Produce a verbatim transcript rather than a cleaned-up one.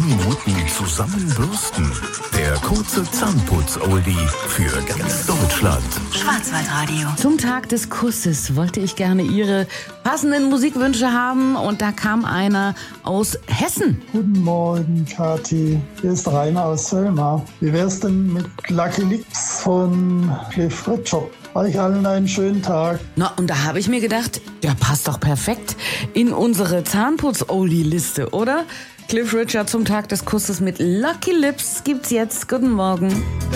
Minuten zusammenbürsten. Der kurze Zahnputz-Oldie für ganz Deutschland. Schwarzwaldradio. Zum Tag des Kusses wollte ich gerne Ihre passenden Musikwünsche haben und da kam einer aus Hessen. Guten Morgen, Kathi. Hier ist Rainer aus Selma. Wie wär's denn mit Lucky Lips von Cliff Richard? Euch allen einen schönen Tag. Na, und da habe ich mir gedacht, der passt doch perfekt in unsere Zahnputz-Oldie-Liste, oder? Cliff Richard zum Tag des Kusses mit Lucky Lips gibt's jetzt. Guten Morgen.